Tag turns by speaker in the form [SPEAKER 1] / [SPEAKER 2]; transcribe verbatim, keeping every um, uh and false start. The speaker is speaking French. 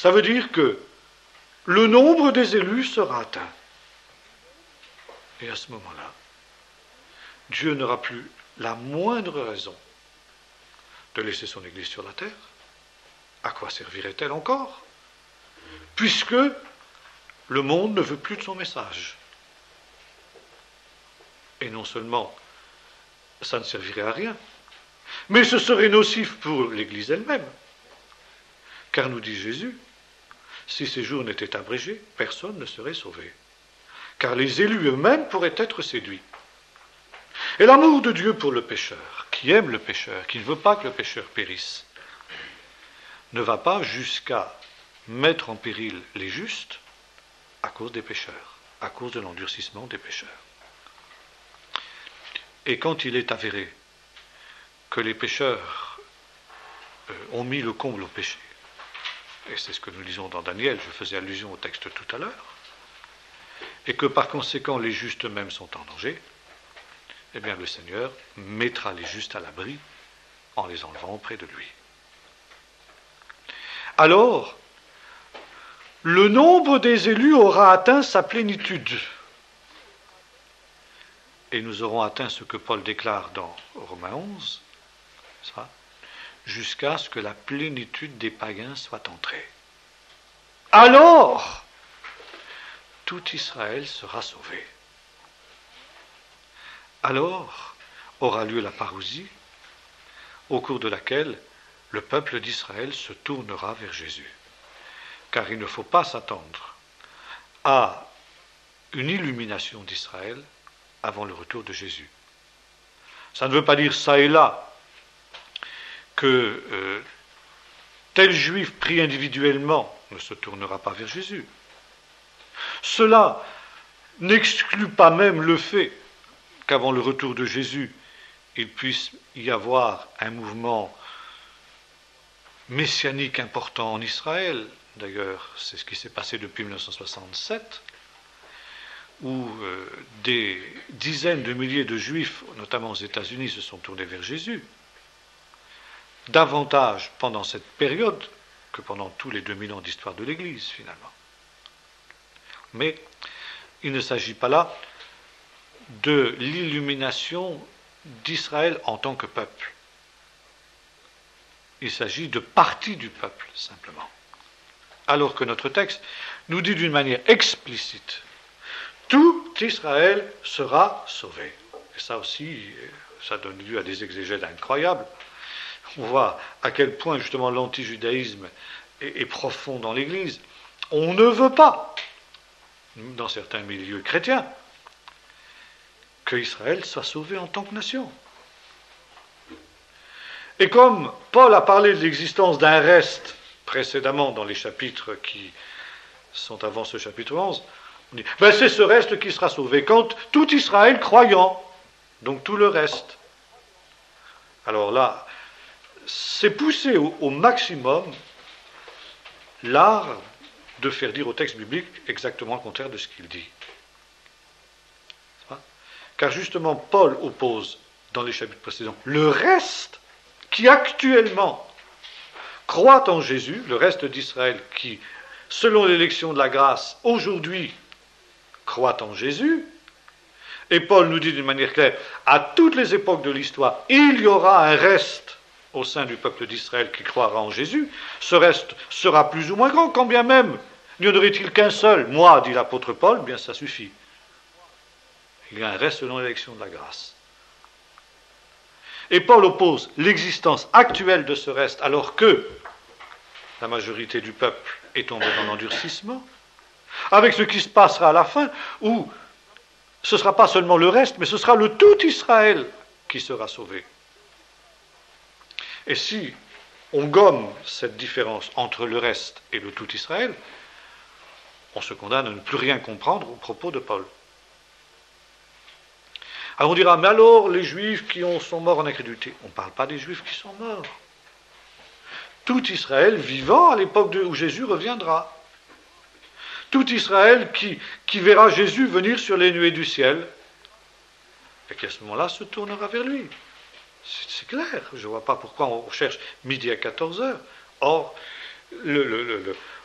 [SPEAKER 1] Ça veut dire que le nombre des élus sera atteint. Et à ce moment-là, Dieu n'aura plus la moindre raison de laisser son Église sur la terre. À quoi servirait-elle encore? Puisque le monde ne veut plus de son message. Et non seulement ça ne servirait à rien, mais ce serait nocif pour l'Église elle-même. Car nous dit Jésus, si ces jours n'étaient abrégés, personne ne serait sauvé. Car les élus eux-mêmes pourraient être séduits. Et l'amour de Dieu pour le pécheur, qui aime le pécheur, qui ne veut pas que le pécheur périsse, ne va pas jusqu'à mettre en péril les justes à cause des pécheurs, à cause de l'endurcissement des pécheurs. Et quand il est avéré que les pécheurs euh, ont mis le comble au péché, et c'est ce que nous lisons dans Daniel, je faisais allusion au texte tout à l'heure, et que par conséquent les justes eux-mêmes sont en danger, eh bien le Seigneur mettra les justes à l'abri en les enlevant auprès de lui. Alors, le nombre des élus aura atteint sa plénitude. Et nous aurons atteint ce que Paul déclare dans Romains onze, ça, jusqu'à ce que la plénitude des païens soit entrée. Alors, tout Israël sera sauvé. Alors aura lieu la parousie, au cours de laquelle le peuple d'Israël se tournera vers Jésus. Car il ne faut pas s'attendre à une illumination d'Israël avant le retour de Jésus. Ça ne veut pas dire ça et là que euh, tel juif pris individuellement ne se tournera pas vers Jésus. Cela n'exclut pas même le fait qu'avant le retour de Jésus, il puisse y avoir un mouvement messianique important en Israël. D'ailleurs, c'est ce qui s'est passé depuis mille neuf cent soixante-sept, où euh, des dizaines de milliers de juifs, notamment aux États-Unis, se sont tournés vers Jésus. Davantage pendant cette période que pendant tous les deux mille ans d'histoire de l'Église, finalement. Mais il ne s'agit pas là de l'illumination d'Israël en tant que peuple. Il s'agit de partie du peuple, simplement. Alors que notre texte nous dit d'une manière explicite, tout Israël sera sauvé. Et ça aussi, ça donne lieu à des exégètes incroyables. On voit à quel point, justement, l'antijudaïsme est, est profond dans l'Église. On ne veut pas, dans certains milieux chrétiens, que Israël soit sauvé en tant que nation. Et comme Paul a parlé de l'existence d'un reste précédemment dans les chapitres qui sont avant ce chapitre onze, on dit, ben c'est ce reste qui sera sauvé quand tout Israël croyant, donc tout le reste. Alors là, c'est pousser au, au maximum l'art de faire dire au texte biblique exactement le contraire de ce qu'il dit. Car justement, Paul oppose, dans les chapitres précédents, le reste qui actuellement croit en Jésus, le reste d'Israël qui, selon l'élection de la grâce, aujourd'hui croit en Jésus. Et Paul nous dit d'une manière claire, à toutes les époques de l'histoire, il y aura un reste au sein du peuple d'Israël qui croira en Jésus. Ce reste sera plus ou moins grand, quand bien même n'y en aurait-il qu'un seul. Moi, dit l'apôtre Paul, bien ça suffit. Il y a un reste selon l'élection de la grâce. Et Paul oppose l'existence actuelle de ce reste, alors que la majorité du peuple est tombée dans l'endurcissement, avec ce qui se passera à la fin, où ce ne sera pas seulement le reste, mais ce sera le tout Israël qui sera sauvé. Et si on gomme cette différence entre le reste et le tout Israël, on se condamne à ne plus rien comprendre aux propos de Paul. Alors on dira, mais alors les Juifs qui ont, sont morts en incrédulité, on ne parle pas des Juifs qui sont morts. Tout Israël vivant à l'époque de, où Jésus reviendra. Tout Israël qui, qui verra Jésus venir sur les nuées du ciel, et qui à ce moment-là se tournera vers lui. C'est, c'est clair, je ne vois pas pourquoi on cherche midi à quatorze heures. Or, le, le, le,